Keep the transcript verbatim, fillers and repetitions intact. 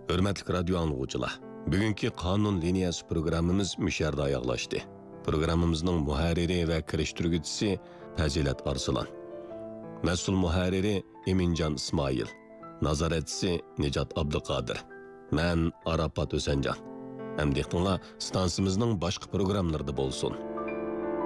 Hürmetli radyo anlıqçılar, bugünkü Kanun Liniyası programımız müşerda ayaqlaşdı. Programımızın muharriri ve kiriştirgücüsü Fazilet Arslan. Mesul muharriri Emincan İsmail. Nazaretçisi Necat Abdülkadir. Ben Arafat Ösencan. Hem dehtonla stansımızın başka programlarda bolsun.